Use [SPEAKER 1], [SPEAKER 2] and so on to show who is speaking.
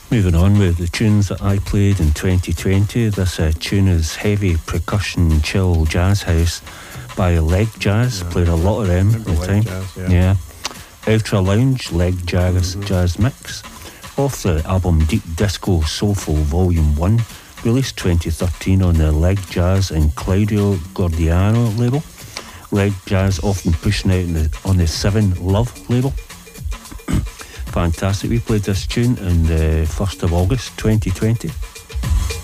[SPEAKER 1] Moving on with the tunes that I played in 2020. This tune is heavy percussion chill jazz house by Leg Jazz. Played a lot of them at the time.
[SPEAKER 2] Yeah.
[SPEAKER 1] Ultra Lounge Leg Jazz Mix. Off the album Deep Disco Soulful Volume 1, released 2013 on the Leg Jazz and Claudio Gordiano label. Leg Jazz often pushing out on the Seven Love label. Fantastic. We played this tune on the 1st of August 2020.